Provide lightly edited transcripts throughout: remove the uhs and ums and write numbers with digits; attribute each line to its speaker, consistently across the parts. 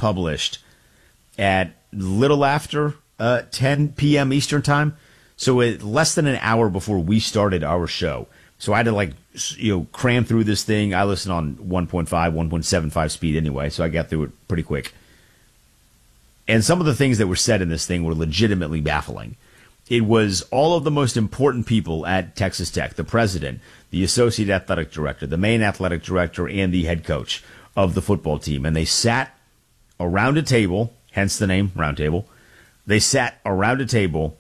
Speaker 1: published at little after 10 p.m. Eastern time. So less than an hour before we started our show. So I had to cram through this thing. I listen on 1.5, 1.75 speed anyway, so I got through it pretty quick. And some of the things that were said in this thing were legitimately baffling. It was all of the most important people at Texas Tech, the president, the associate athletic director, the main athletic director, and the head coach of the football team. And they sat around a table, hence the name Round Table. They sat around a table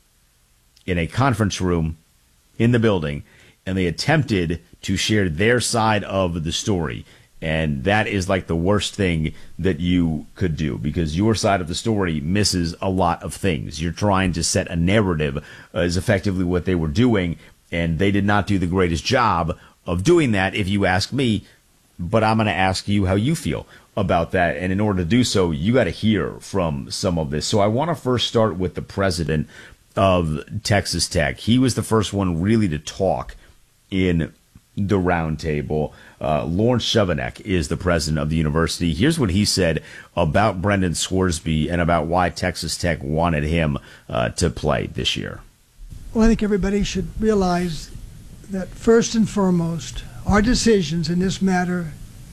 Speaker 1: in a conference room in the building, and they attempted to share their side of the story. And that is like the worst thing that you could do, because your side of the story misses a lot of things. You're trying to set a narrative is effectively what they were doing, and they did not do the greatest job of doing that, if you ask me. But I'm going to ask you how you feel about that. And in order to do so, you got to hear from some of this. So I want to first start with the president of Texas Tech. He was the first one really to talk in the roundtable. Lawrence Chevenek is the president of the university. Here's what he said about Brendan Scoresby and about why Texas Tech wanted him to play this year.
Speaker 2: Well, I think everybody should realize that first and foremost, our decisions in this matter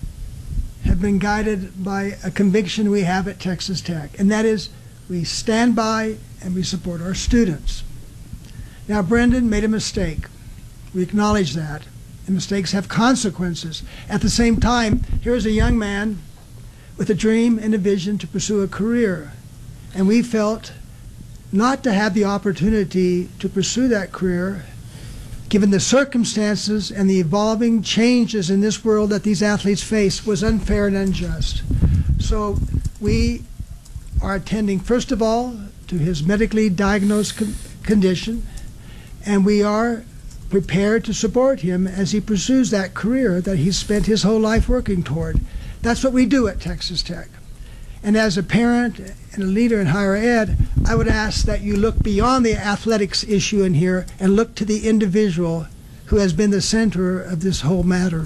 Speaker 2: have been guided by a conviction we have at Texas Tech, and that is we stand by and we support our students. Now, Brendan made a mistake. We acknowledge that. And mistakes have consequences. At the same time, here's a young man with a dream and a vision to pursue a career. And we felt not to have the opportunity to pursue that career, given the circumstances and the evolving changes in this world that these athletes face, was unfair and unjust. So we are attending, first of all, to his medically diagnosed condition, and we are prepared to support him as he pursues that career that he's spent his whole life working toward. That's what we do at Texas Tech. And as a parent and a leader in higher ed, I would ask that you look beyond the athletics issue in here and look to the individual who has been the center of this whole matter.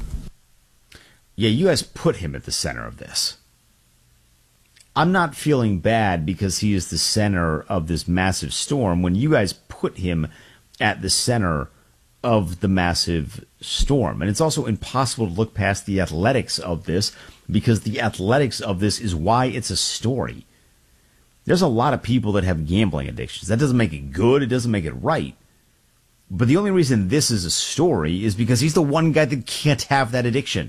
Speaker 1: Yeah, you guys put him at the center of this. I'm not feeling bad because he is the center of this massive storm when you guys put him at the center of the massive storm. And it's also impossible to look past the athletics of this, because the athletics of this is why it's a story. There's a lot of people that have gambling addictions. That doesn't make it good. It doesn't make it right. But the only reason this is a story is because he's the one guy that can't have that addiction.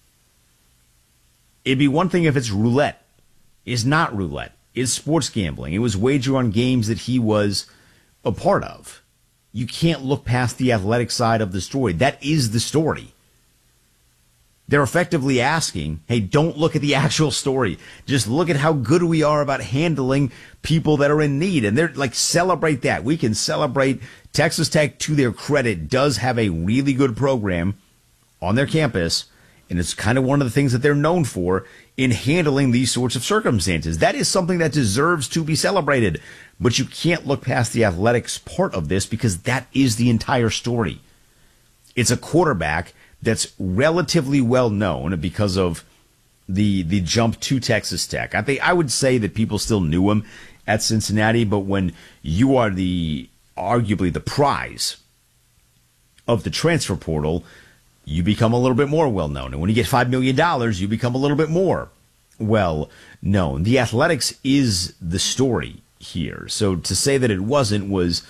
Speaker 1: It'd be one thing if it's roulette. It's not roulette. It's sports gambling. It was wager on games that he was a part of. You can't look past the athletic side of the story. That is the story. They're effectively asking, hey, don't look at the actual story. Just look at how good we are about handling people that are in need. And they're like, celebrate that. We can celebrate. Texas Tech, to their credit, does have a really good program on their campus. And it's kind of one of the things that they're known for in handling these sorts of circumstances. That is something that deserves to be celebrated. But you can't look past the athletics part of this, because that is the entire story. It's a quarterback that's relatively well known because of the jump to Texas Tech. I would say that people still knew him at Cincinnati, but when you are arguably the prize of the transfer portal, you become a little bit more well known. And when you get $5 million, you become a little bit more well known. The athletics is the story here. So to say that it wasn't was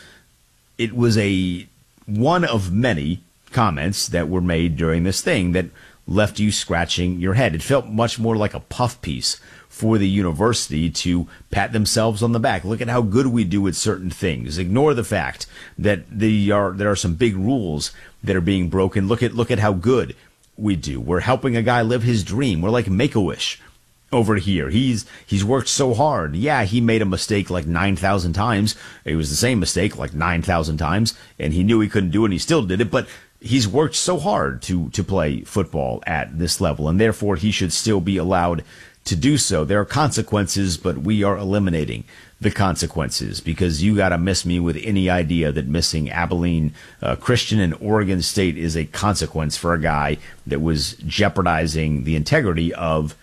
Speaker 1: a one of many comments that were made during this thing that left you scratching your head. It felt much more like a puff piece for the university to pat themselves on the back. Look at how good we do at certain things. Ignore the fact that there are some big rules that are being broken. Look at how good we do. We're helping a guy live his dream. We're like Make-A-Wish over here. He's worked so hard. Yeah, he made a mistake like 9,000 times. It was the same mistake like 9,000 times, and he knew he couldn't do it, and he still did it. But he's worked so hard to play football at this level, and therefore he should still be allowed to do so. There are consequences, but we are eliminating the consequences, because you got to miss me with any idea that missing Abilene Christian and Oregon State is a consequence for a guy that was jeopardizing the integrity of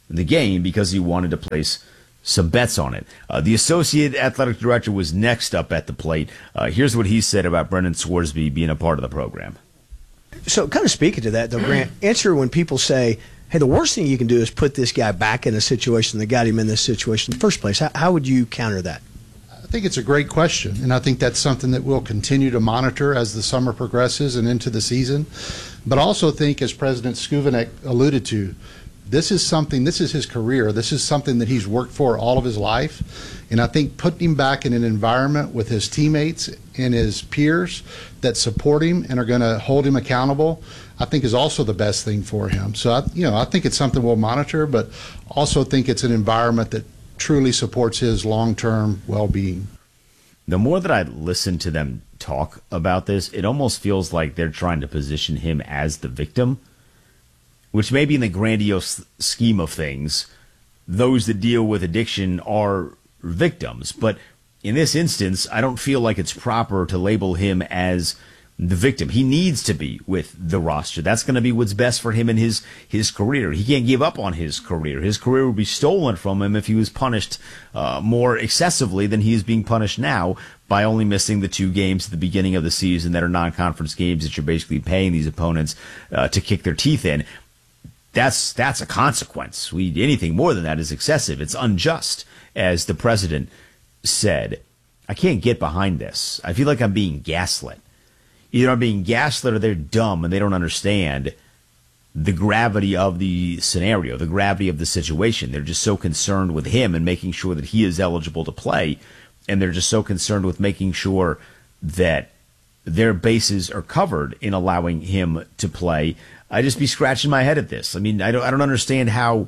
Speaker 1: the game because he wanted to place some bets on it. The associate athletic director was next up at the plate. Here's what he said about Brendan Scoresby being a part of the program.
Speaker 3: So kind of speaking to that, though, Grant, answer when people say, hey, the worst thing you can do is put this guy back in a situation that got him in this situation in the first place. How would you counter that?
Speaker 4: I think it's a great question, and I think that's something that we'll continue to monitor as the summer progresses and into the season. But I also think, as President Skuvenek alluded to, this is his career. This is something that he's worked for all of his life. And I think putting him back in an environment with his teammates and his peers that support him and are going to hold him accountable, I think is also the best thing for him. So, I think it's something we'll monitor, but also think it's an environment that truly supports his long-term well-being.
Speaker 1: The more that I listen to them talk about this, it almost feels like they're trying to position him as the victim, which maybe in the grandiose scheme of things, those that deal with addiction are victims. But in this instance, I don't feel like it's proper to label him as the victim. He needs to be with the roster. That's going to be what's best for him in his career. He can't give up on his career. His career would be stolen from him if he was punished more excessively than he is being punished now by only missing the 2 games at the beginning of the season that are non-conference games that you're basically paying these opponents to kick their teeth in. That's a consequence. Anything more than that is excessive. It's unjust, as the president said. I can't get behind this. I feel like I'm being gaslit. Either I'm being gaslit or they're dumb and they don't understand the gravity of the scenario, the gravity of the situation. They're just so concerned with him and making sure that he is eligible to play, and they're just so concerned with making sure that their bases are covered in allowing him to play. I just be scratching my head at this. I mean, I don't understand how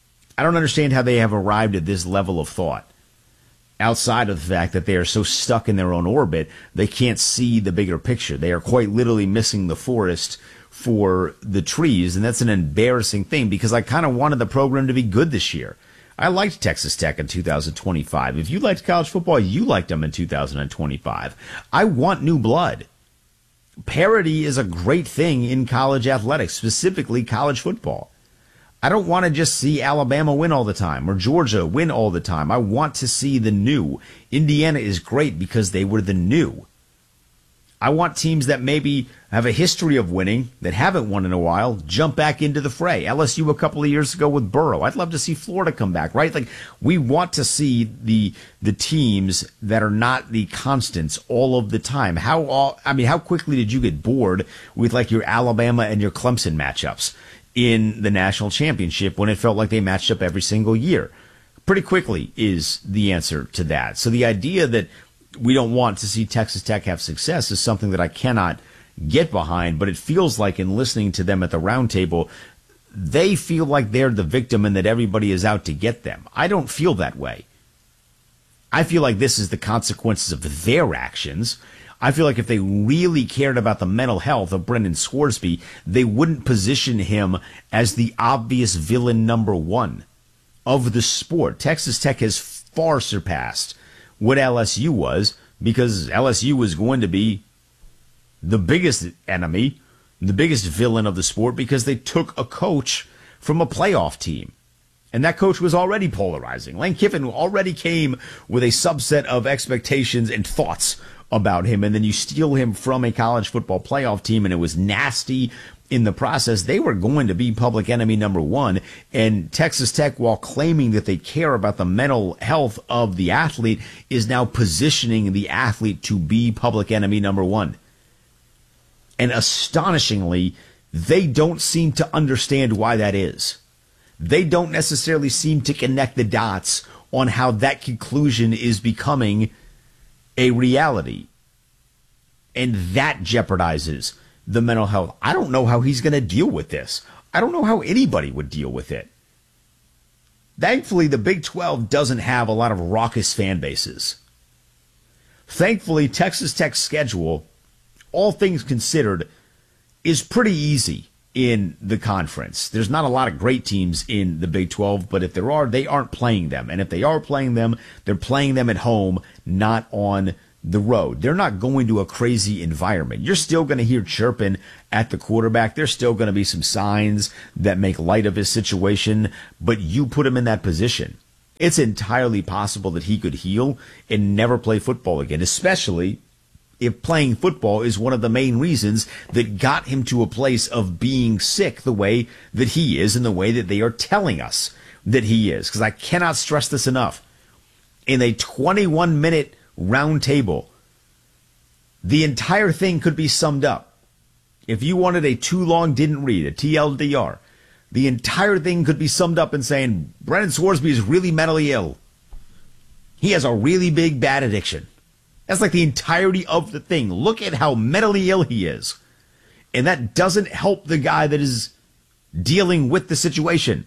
Speaker 1: they have arrived at this level of thought. Outside of the fact that they are so stuck in their own orbit, they can't see the bigger picture. They are quite literally missing the forest for the trees, and that's an embarrassing thing because I kind of wanted the program to be good this year. I liked Texas Tech in 2025. If you liked college football, you liked them in 2025. I want new blood. Parity is a great thing in college athletics, specifically college football. I don't want to just see Alabama win all the time or Georgia win all the time. I want to see the new. Indiana is great because they were the new. I want teams that maybe have a history of winning, that haven't won in a while, jump back into the fray. LSU a couple of years ago with Burrow. I'd love to see Florida come back, right? Like, we want to see the teams that are not the constants all of the time. How quickly did you get bored with like your Alabama and your Clemson matchups in the national championship when it felt like they matched up every single year? Pretty quickly is the answer to that. So the idea that we don't want to see Texas Tech have success is something that I cannot get behind, but it feels like in listening to them at the roundtable, they feel like they're the victim and that everybody is out to get them. I don't feel that way. I feel like this is the consequences of their actions. I feel like if they really cared about the mental health of Brendan Scoresby, they wouldn't position him as the obvious villain number one of the sport. Texas Tech has far surpassed what LSU was, because LSU was going to be the biggest enemy, the biggest villain of the sport, because they took a coach from a playoff team. And that coach was already polarizing. Lane Kiffin already came with a subset of expectations and thoughts about him, and then you steal him from a college football playoff team, and it was nasty in the process. They were going to be public enemy number one, and Texas Tech, while claiming that they care about the mental health of the athlete, is now positioning the athlete to be public enemy number one. And astonishingly, they don't seem to understand why that is. They don't necessarily seem to connect the dots on how that conclusion is becoming a reality. And that jeopardizes the mental health. I don't know how he's going to deal with this. I don't know how anybody would deal with it. Thankfully, the Big 12 doesn't have a lot of raucous fan bases. Thankfully, Texas Tech's schedule, all things considered, is pretty easy in the conference. There's not a lot of great teams in the Big 12, but if there are, they aren't playing them. And if they are playing them, they're playing them at home, not on the road. They're not going to a crazy environment. You're still going to hear chirping at the quarterback. There's still going to be some signs that make light of his situation, but you put him in that position. It's entirely possible that he could heal and never play football again, especially if playing football is one of the main reasons that got him to a place of being sick the way that he is and the way that they are telling us that he is. Because I cannot stress this enough. In a 21-minute round table, the entire thing could be summed up. If you wanted a too long didn't read, a TLDR, the entire thing could be summed up in saying Brendan Swarsby is really mentally ill. He has a really big bad addiction. That's like the entirety of the thing. Look at how mentally ill he is. And that doesn't help the guy that is dealing with the situation.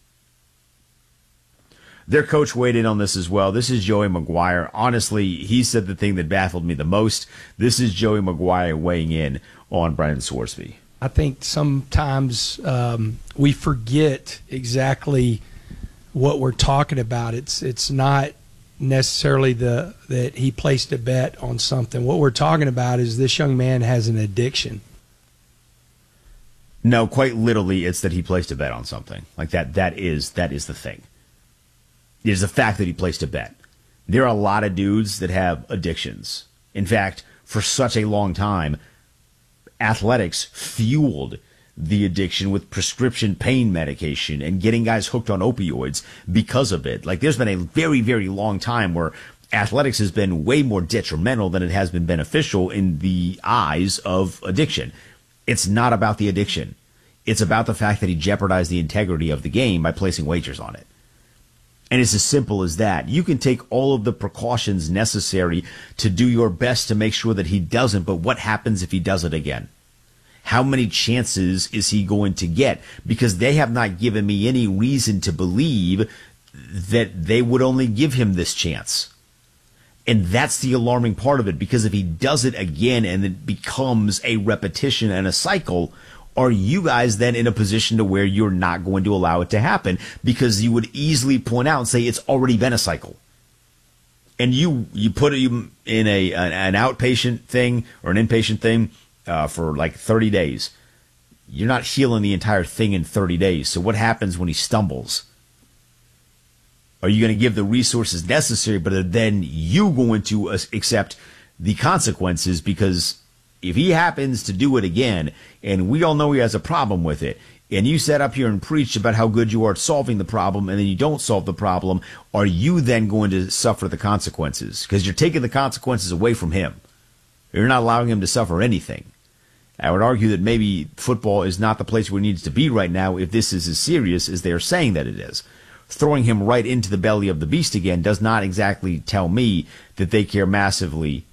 Speaker 1: Their coach weighed in on this as well. This is Joey McGuire. Honestly, he said the thing that baffled me the most. This is Joey McGuire weighing in on Brendan Swarsby.
Speaker 5: I think sometimes we forget exactly what we're talking about. It's not necessarily that he placed a bet on something. What we're talking about is this young man has an addiction.
Speaker 1: No, quite literally, it's that he placed a bet on something. Like that is the thing. It is the fact that he placed a bet. There are a lot of dudes that have addictions. In fact, for such a long time, athletics fueled the addiction with prescription pain medication and getting guys hooked on opioids because of it. Like, there's been a very, very long time where athletics has been way more detrimental than it has been beneficial in the eyes of addiction. It's not about the addiction. It's about the fact that he jeopardized the integrity of the game by placing wagers on it. And it's as simple as that. You can take all of the precautions necessary to do your best to make sure that he doesn't, but what happens if he does it again? How many chances is he going to get? Because they have not given me any reason to believe that they would only give him this chance. And that's the alarming part of it, because if he does it again and it becomes a repetition and a cycle, are you guys then in a position to where you're not going to allow it to happen? Because you would easily point out and say it's already been a cycle. And you put him in an outpatient thing or an inpatient thing for like 30 days. You're not healing the entire thing in 30 days. So what happens when he stumbles? Are you going to give the resources necessary, but are then you going to accept the consequences? Because if he happens to do it again, and we all know he has a problem with it, and you sat up here and preached about how good you are at solving the problem, and then you don't solve the problem, are you then going to suffer the consequences? Because you're taking the consequences away from him. You're not allowing him to suffer anything. I would argue that maybe football is not the place where it needs to be right now if this is as serious as they are saying that it is. Throwing him right into the belly of the beast again does not exactly tell me that they care massively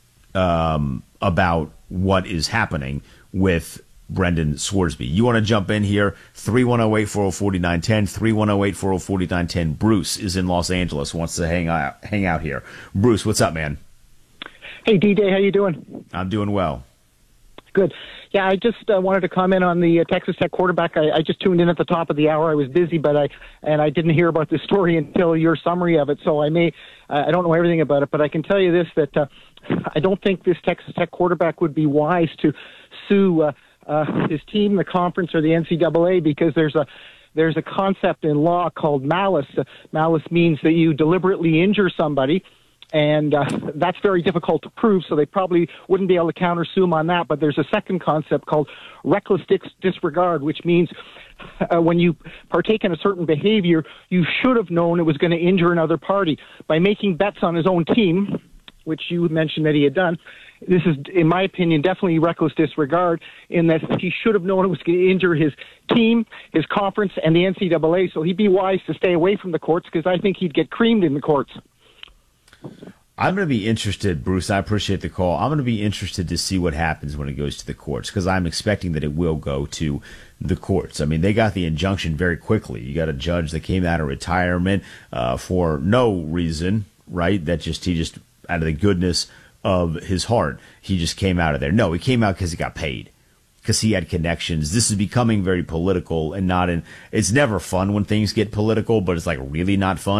Speaker 1: about what is happening with Brendan Swarsby. You want to jump in here? 310-840-4910, 310-840-4910. Bruce is in Los Angeles, wants to hang out here. Bruce, what's up, man?
Speaker 6: Hey, D-Day, how you doing?
Speaker 1: I'm doing well.
Speaker 6: Good. Yeah, I just wanted to comment on the Texas Tech quarterback. I just tuned in at the top of the hour. I was busy, but I didn't hear about this story until your summary of it. So I don't know everything about it, but I can tell you this, that I don't think this Texas Tech quarterback would be wise to sue his team, the conference, or the NCAA, because there's a concept in law called malice. Malice means that you deliberately injure somebody. And that's very difficult to prove, so they probably wouldn't be able to countersue him on that. But there's a second concept called reckless disregard, which means when you partake in a certain behavior, you should have known it was going to injure another party. By making bets on his own team, which you mentioned that he had done, this is, in my opinion, definitely reckless disregard, in that he should have known it was going to injure his team, his conference, and the NCAA. So he'd be wise to stay away from the courts, because I think he'd get creamed in the courts.
Speaker 1: I'm going to be interested, Bruce. I appreciate the call. I'm going to be interested to see what happens when it goes to the courts, because I'm expecting that it will go to the courts. I mean, they got the injunction very quickly. You got a judge that came out of retirement for no reason, right? He just, out of the goodness of his heart, he just came out of there. No, he came out because he got paid, because he had connections. This is becoming very political and it's never fun when things get political, but it's like really not fun.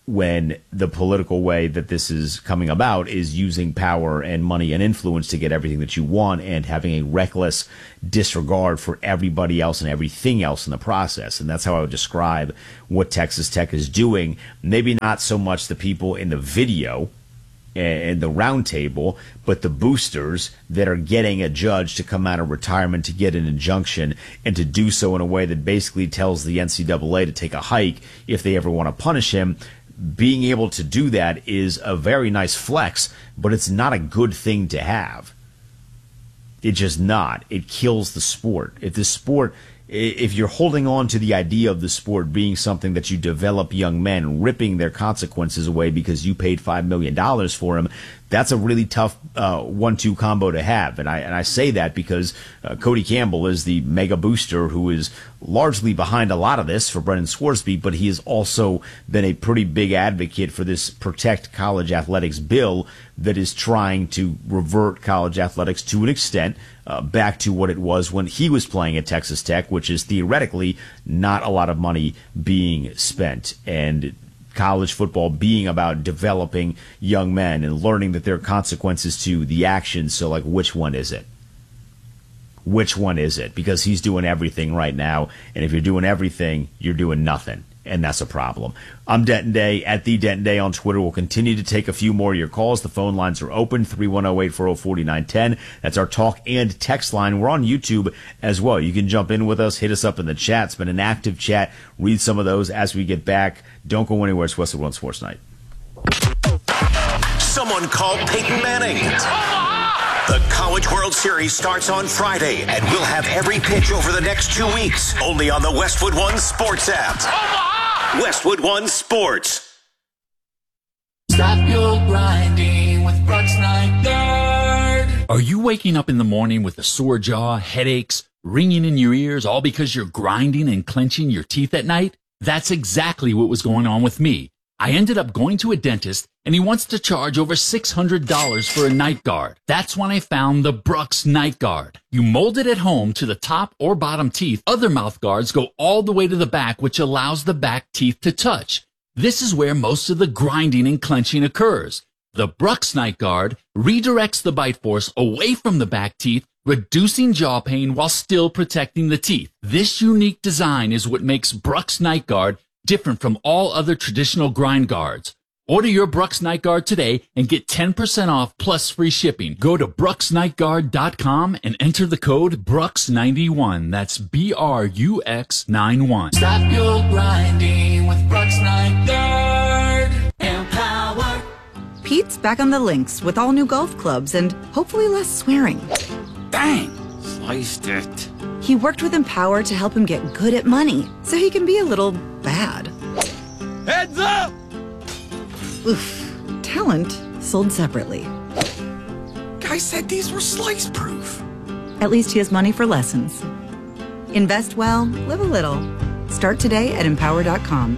Speaker 1: when the political way that this is coming about is using power and money and influence to get everything that you want and having a reckless disregard for everybody else and everything else in the process. And that's how I would describe what Texas Tech is doing. Maybe not so much the people in the video and the round table, but the boosters that are getting a judge to come out of retirement to get an injunction and to do so in a way that basically tells the NCAA to take a hike if they ever want to punish him. Being able to do that is a very nice flex, but it's not a good thing to have. It's just not. It kills the sport. If you're holding on to the idea of the sport being something that you develop young men, ripping their consequences away because you paid $5 million for them, that's a really tough 1-2 combo to have. And I say that because Cody Campbell is the mega booster who is largely behind a lot of this for Brendan Swarsby, but he has also been a pretty big advocate for this Protect College Athletics bill that is trying to revert college athletics to an extent back to what it was when he was playing at Texas Tech, which is theoretically not a lot of money being spent. And college football being about developing young men and learning that there are consequences to the actions. So, like, which one is it? Which one is it? Because he's doing everything right now, and if you're doing everything, you're doing nothing, and that's a problem. I'm Denton Day, at the Denton Day on Twitter. We'll continue to take a few more of your calls. The phone lines are open, 310-840-4910. That's our talk and text line. We're on YouTube as well. You can jump in with us, hit us up in the chat. It's been an active chat. Read some of those as we get back. Don't go anywhere. It's Westwood One Sports Night.
Speaker 7: Someone called Peyton Manning. The College World Series starts on Friday, and we'll have every pitch over the next 2 weeks, only on the Westwood One Sports app. Westwood One Sports.
Speaker 8: Stop your grinding with Brooks Night Guard.
Speaker 9: Are you waking up in the morning with a sore jaw, headaches, ringing in your ears, all because you're grinding and clenching your teeth at night? That's exactly what was going on with me. I ended up going to a dentist, and he wants to charge over $600 for a night guard. That's when I found the Brooks Night Guard. You mold it at home to the top or bottom teeth. Other mouth guards go all the way to the back, which allows the back teeth to touch. This is where most of the grinding and clenching occurs. The Brooks Night Guard redirects the bite force away from the back teeth, reducing jaw pain while still protecting the teeth. This unique design is what makes Brooks Night Guard different from all other traditional grind guards. Order your Brooks Night Guard today and get 10% off plus free shipping. Go to brooksnightguard.com and enter the code BROOKS91. That's BRUX91.
Speaker 8: Stop your grinding with Brooks Night Guard. Empower.
Speaker 10: Pete's back on the links with all new golf clubs and hopefully less swearing.
Speaker 11: Dang, sliced it.
Speaker 10: He worked with Empower to help him get good at money so he can be a little bad.
Speaker 11: Heads up!
Speaker 10: Oof. Talent sold separately.
Speaker 11: Guy said these were slice proof.
Speaker 10: At least he has money for lessons. Invest well, live a little. Start today at empower.com.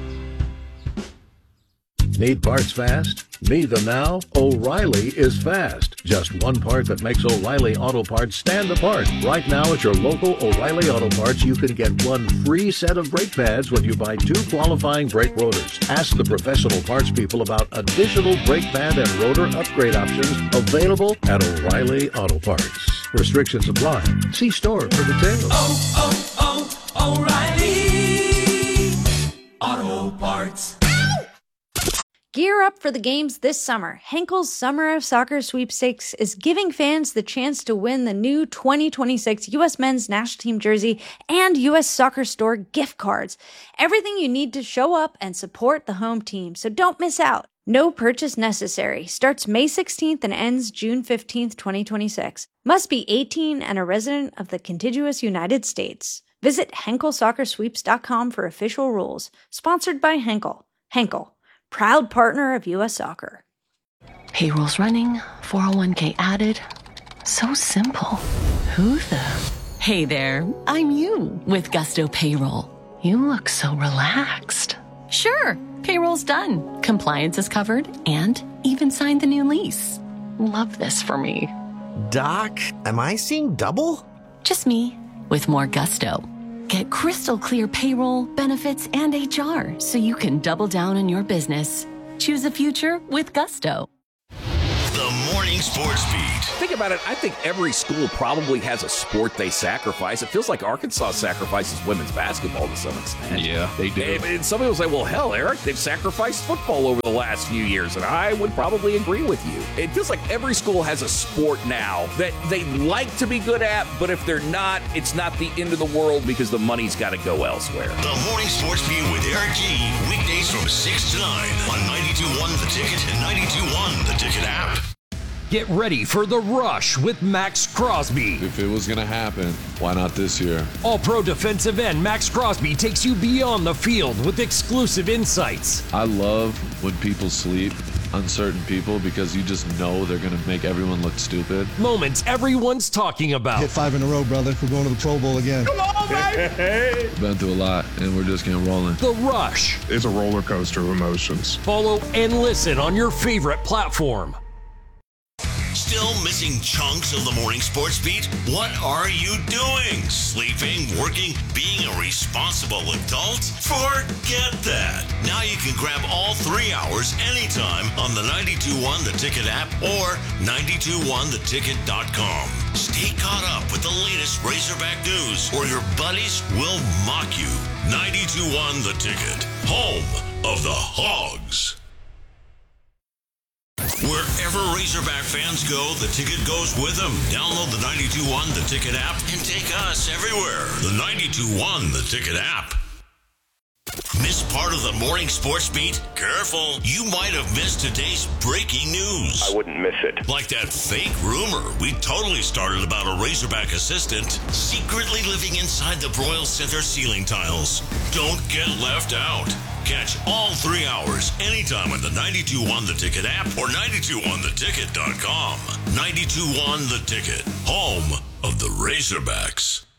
Speaker 12: Need parts fast? Need them now? O'Reilly is fast. Just one part that makes O'Reilly Auto Parts stand apart. Right now at your local O'Reilly Auto Parts, you can get one free set of brake pads when you buy 2 qualifying brake rotors. Ask the professional parts people about additional brake pad and rotor upgrade options available at O'Reilly Auto Parts. Restrictions apply. See store for details.
Speaker 8: O'Reilly Auto Parts.
Speaker 13: Gear up for the games this summer. Henkel's Summer of Soccer Sweepstakes is giving fans the chance to win the new 2026 U.S. Men's National Team jersey and U.S. Soccer Store gift cards. Everything you need to show up and support the home team, so don't miss out. No purchase necessary. Starts May 16th and ends June 15th, 2026. Must be 18 and a resident of the contiguous United States. Visit HenkelSoccerSweeps.com for official rules. Sponsored by Henkel. Henkel, proud partner of U.S. Soccer.
Speaker 14: Payroll's running, 401k added. So simple. Who the? Hey there, I'm you with Gusto Payroll. You look so relaxed. Sure, payroll's done. Compliance is covered and even signed the new lease. Love this for me.
Speaker 15: Doc, am I seeing double?
Speaker 14: Just me with more gusto. Get crystal clear payroll, benefits, and HR so you can double down on your business. Choose a future with Gusto.
Speaker 7: The Morning Sports Beat.
Speaker 16: Think about it. I think every school probably has a sport they sacrifice. It feels like Arkansas sacrifices women's basketball to some extent.
Speaker 17: Yeah, they do.
Speaker 16: And some people say, well, hell, Eric, they've sacrificed football over the last few years. And I would probably agree with you. It feels like every school has a sport now that they like to be good at, but if they're not, it's not the end of the world because the money's got to go elsewhere.
Speaker 7: The Morning Sports Beat with Eric G. Weekdays from 6 to 9 on 92.1 The Ticket and 92.1 The Ticket app.
Speaker 18: Get ready for The Rush with Max Crosby.
Speaker 17: If it was going to happen, why not this year?
Speaker 18: All-Pro defensive end Max Crosby takes you beyond the field with exclusive insights.
Speaker 17: I love when people sleep on certain people because you just know they're going to make everyone look stupid.
Speaker 18: Moments everyone's talking about.
Speaker 19: Hit 5 in a row, brother. We're going to the Pro Bowl again.
Speaker 18: Come on, baby!
Speaker 17: Been through a lot, and we're just getting rolling.
Speaker 18: The Rush.
Speaker 20: It's a roller coaster of emotions.
Speaker 18: Follow and listen on your favorite platform.
Speaker 7: Still missing chunks of the Morning Sports Beat? What are you doing? Sleeping, working, being a responsible adult? Forget that. Now you can grab all 3 hours anytime on the 92.1 The Ticket app or 92.1theticket.com. Stay caught up with the latest Razorback news or your buddies will mock you. 92.1 The Ticket, home of the Hogs. Wherever Razorback fans go, The Ticket goes with them. Download the 92.1 The Ticket app and take us everywhere. The 92.1 The Ticket app. Missed part of the Morning Sports Beat? Careful, you might have missed today's breaking news.
Speaker 21: I wouldn't miss it.
Speaker 7: Like that fake rumor we totally started about a Razorback assistant secretly living inside the Broyle Center ceiling tiles. Don't get left out. Catch all 3 hours anytime on the 92.1 The Ticket app or 92.1theticket.com. 92.1 The Ticket, home of the Razorbacks.